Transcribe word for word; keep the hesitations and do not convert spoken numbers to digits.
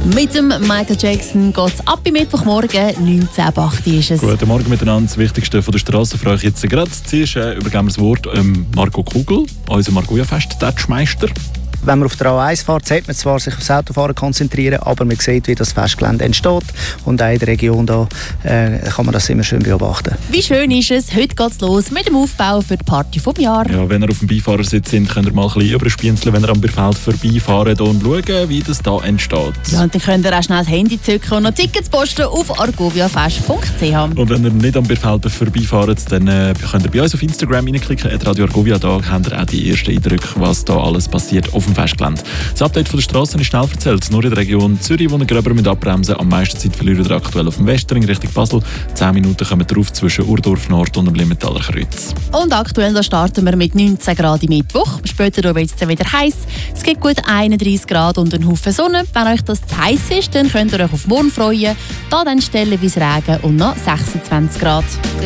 Mit dem Michael Jackson geht es ab im Mittwochmorgen, neunzehn Uhr acht ist es. Guten Morgen miteinander. Das Wichtigste von der Straße frage ich jetzt gerade. Zuerst äh, übergeben wir das Wort ähm, Marco Kugel, unser Margoja-Fest-Tatschmeister. Wenn man auf der A eins fährt, sollte man zwar sich aufs Autofahren konzentrieren, aber man sieht, wie das Festgelände entsteht. Und auch in der Region da, äh, kann man das immer schön beobachten. Wie schön ist es, heute geht es los mit dem Aufbau für die Party vom Jahr. Ja, wenn ihr auf dem Beifahrersitz sind, könnt ihr mal ein bisschen überspienzeln, wenn ihr am Bierfeld vorbeifahren und schauen, wie das da entsteht. Ja, und dann könnt ihr auch schnell das Handy zücken und noch Tickets posten auf argoviafest punkt c h. Und wenn ihr nicht am Bierfeld vorbeifahrt, dann äh, könnt ihr bei uns auf Instagram reinklicken, at Radio Argovia. Da habt ihr auch die ersten Eindrücke, was da alles passiert auf dem Festgelände. Das Update von der Straße ist schnell erzählt. Nur in der Region Zürich, wo ihr Gröber mit abbremsen. Am meisten Zeit verliert ihr aktuell auf dem Westring Richtung Basel. Zehn Minuten kommen drauf zwischen Urdorf Nord und dem Limentaler Kreuz. Und aktuell da starten wir mit neunzehn Grad im Mittwoch. Später wird es wieder heiß. Es gibt gut einunddreißig Grad und einen Haufen Sonne. Wenn euch das zu heiß ist, dann könnt ihr euch auf morgen freuen. Da dann stellenweise Regen und noch sechsundzwanzig Grad.